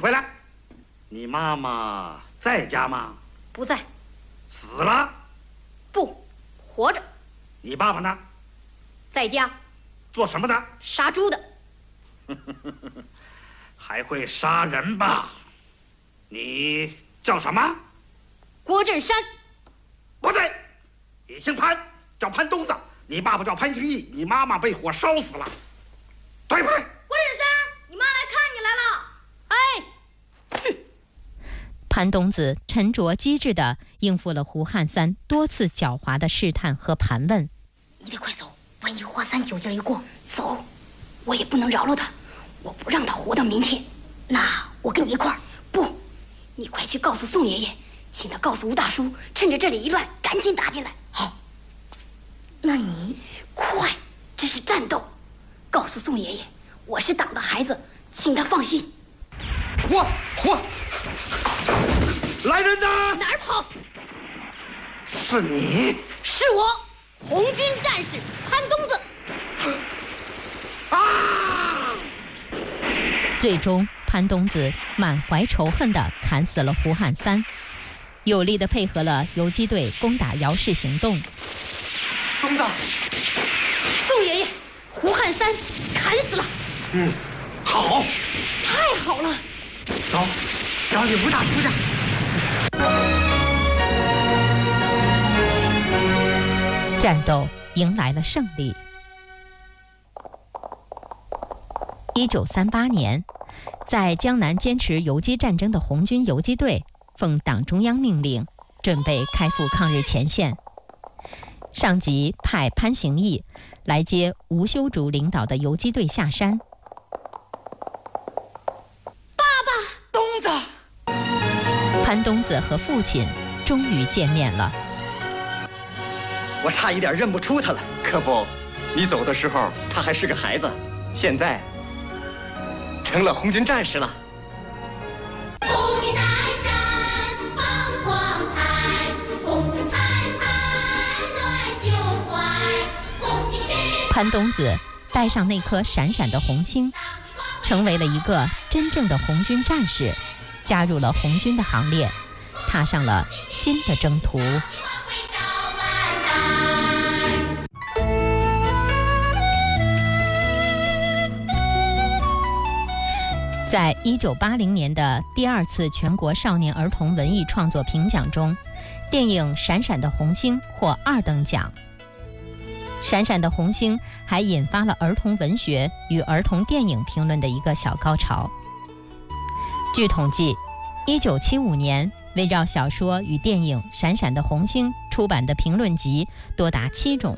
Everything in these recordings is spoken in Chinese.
回来。你妈妈在家吗？ 不在。 死了？ 不，活着。 你爸爸呢？ 在家。 做什么的？ 杀猪的。 还会杀人吧？你叫什么？ 郭振山。 不对，你姓潘，叫潘东子。你爸爸叫潘兴义，你妈妈被火烧死了，对不对？ 郭振山，你妈来看你来了。哎， 哼！潘东子沉着机智地应付了胡汉三多次狡猾的试探和盘问。 你得快走，万一华三酒劲一过，走，我也不能饶了他，我不让他活到明天。那我跟你一块儿。不，你快去告诉宋爷爷，请他告诉吴大叔，趁着这里一乱，赶紧打进来。好。那你快，这是战斗，告诉宋爷爷，我是党的孩子，请他放心。 嚯！来人呐！ 哪儿跑？ 是你？ 是我，红军战士潘东子。 啊！ 最终，潘东子满怀仇恨地砍死了胡汉三，有力地配合了游击队攻打姚氏行动。 东子， 宋爷爷，胡汉三砍死了。 好， 太好了。 走，找你吴大叔去。 战斗迎来了胜利。1938年，在江南坚持游击战争的红军游击队奉党中央命令，准备开赴抗日前线。上级派潘行义来接吴修竹领导的游击队下山。 爸爸， 东子。 潘东子和父亲终于见面了。 我差一点认不出他了，可不，你走的时候他还是个孩子，现在成了红军战士了。 红军闪闪放光彩，红军灿灿暖胸怀，红军是潘东子带上那颗闪闪的红星，成为了一个真正的红军战士，加入了红军的行列，踏上了新的征途。在1980年的第2次全国少年儿童文艺创作评奖中，电影《闪闪的红星》获2等奖。《闪闪的红星》还引发了儿童文学与儿童电影评论的一个小高潮。据统计，1975年围绕小说与电影《闪闪的红星》出版的评论集多达7种。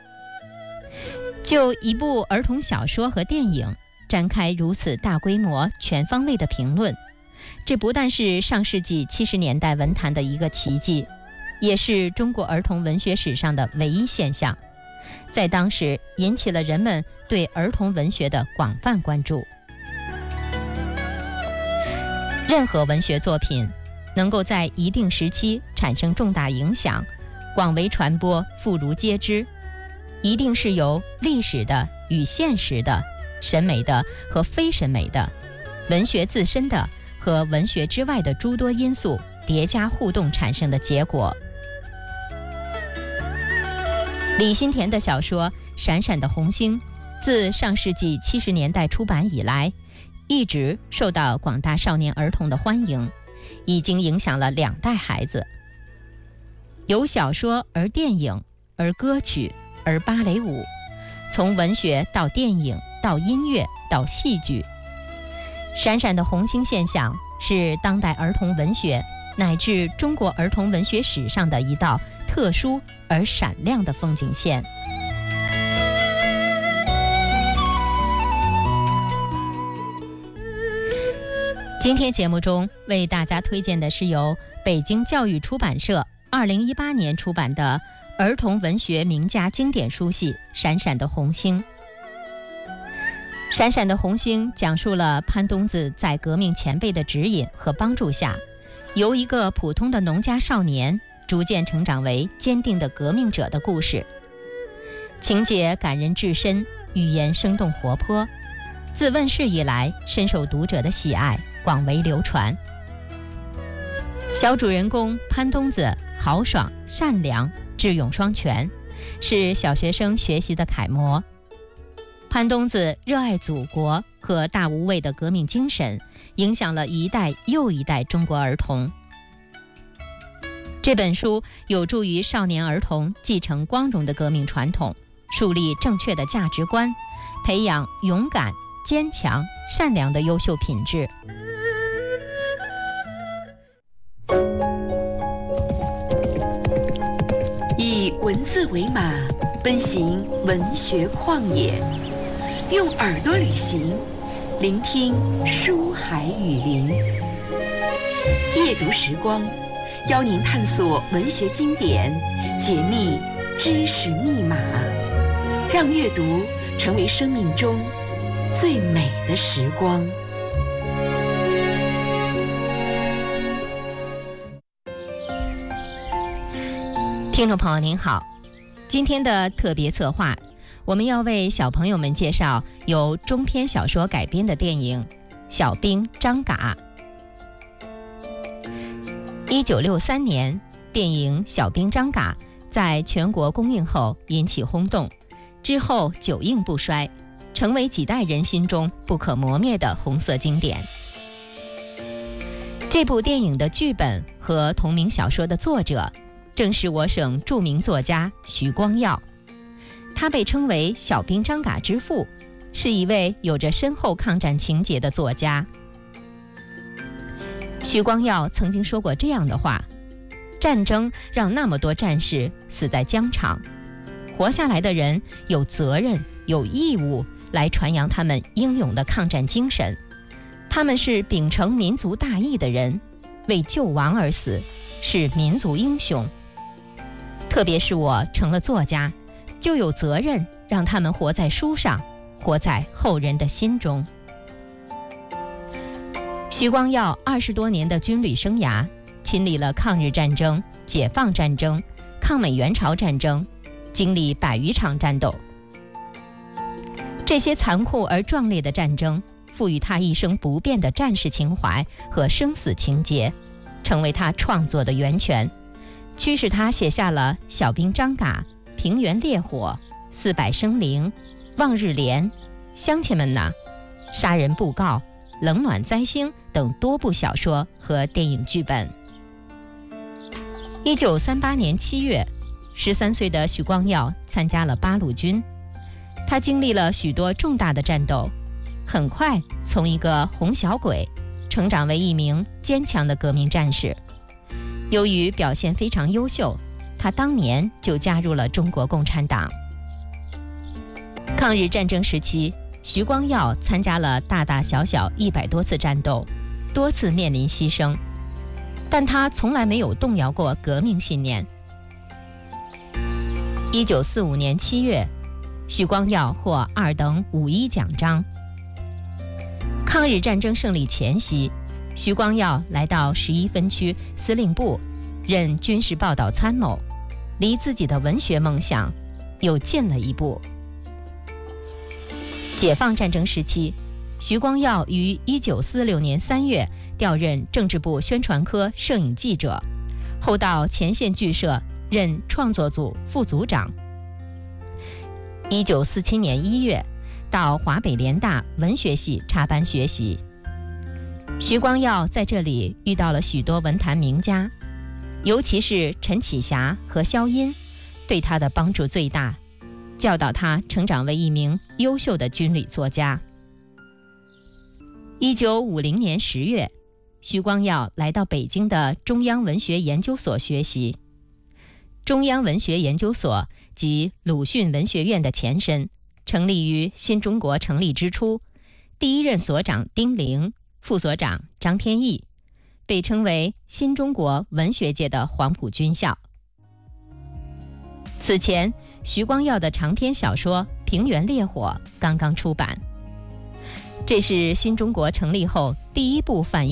就一部儿童小说和电影展开如此大规模、全方位的评论，这不但是上世纪70年代文坛的一个奇迹，也是中国儿童文学史上的唯一现象，在当时引起了人们对儿童文学的广泛关注。任何文学作品能够在一定时期产生重大影响，广为传播，妇孺皆知，一定是由历史的与现实的、审美的和非审美的、文学自身的和文学之外的诸多因素叠加互动产生的结果。李新田的小说《闪闪的红星》自上世纪70年代出版以来，一直受到广大少年儿童的欢迎，已经影响了2代孩子。由小说而电影而歌曲而芭蕾舞，从文学到电影到音乐到戏剧，闪闪的红星现象是当代儿童文学乃至中国儿童文学史上的一道特殊而闪亮的风景线。今天节目中为大家推荐的是由北京教育出版社2018年出版的儿童文学名家经典书系《闪闪的红星》。《闪闪的红星》讲述了潘东子在革命前辈的指引和帮助下，由一个普通的农家少年逐渐成长为坚定的革命者的故事。情节感人至深，语言生动活泼， 自问世以来，深受读者的喜爱，广为流传。小主人公潘冬子豪爽、善良、智勇双全，是小学生学习的楷模。潘冬子热爱祖国和大无畏的革命精神，影响了一代又一代中国儿童。这本书有助于少年儿童继承光荣的革命传统，树立正确的价值观，培养勇敢、坚强、善良的优秀品质。 以文字为马，奔行文学旷野，用耳朵旅行，聆听书海雨林。夜读时光，邀您探索文学经典，解密知识密码，让阅读成为生命中最美的时光。 听众朋友您好，今天的特别策划，我们要为小朋友们介绍由中篇小说改编的电影《小兵张嘎》。1963年，电影《小兵张嘎》在全国公映后引起轰动，之后久映不衰，成为几代人心中不可磨灭的红色经典。这部电影的剧本和同名小说的作者正是我省著名作家徐光耀，他被称为小兵张嘎之父，是一位有着深厚抗战情节的作家。徐光耀曾经说过这样的话：战争让那么多战士死在疆场，活下来的人有责任、有义务来传扬他们英勇的抗战精神。他们是秉承民族大义的人，为救亡而死，是民族英雄。特别是我成了作家，就有责任让他们活在书上，活在后人的心中。徐光耀20多年的军旅生涯，亲历了抗日战争、解放战争、抗美援朝战争，经历100余场战斗。这些残酷而壮烈的战争，赋予他一生不变的战士情怀和生死情结，成为他创作的源泉，驱使他写下了《小兵张嘎》《平原烈火》《400生灵》《望日莲》《乡亲们呐》《杀人布告》《冷暖灾星》等多部小说和电影剧本。1938年7月，13岁的许光耀参加了八路军，他经历了许多重大的战斗，很快从一个红小鬼成长为一名坚强的革命战士。由于表现非常优秀，他当年就加入了中国共产党。抗日战争时期，徐光耀参加了大大小小100多次战斗，多次面临牺牲，但他从来没有动摇过革命信念。1945年7月，许光耀获2等5一奖章。抗日战争胜利前夕，许光耀来到11分区司令部，任军事报道参谋，离自己的文学梦想又近了一步。解放战争时期，许光耀于1946年3月调任政治部宣传科摄影记者，后到前线剧社任创作组副组长。1947年1月，到华北联大文学系插班学习。徐光耀在这里遇到了许多文坛名家，尤其是陈启霞和萧音，对他的帮助最大，教导他成长为一名优秀的军旅作家。1950年10月，徐光耀来到北京的中央文学研究所学习。中央文学研究所即鲁迅文学院的前身，成立于新中国成立之初，第一任所长丁玲，副所长张天翼，被称为新中国文学界的黄埔军校。此前，徐光耀的长篇小说《平原烈火》刚刚出版，这是新中国成立后第一部反映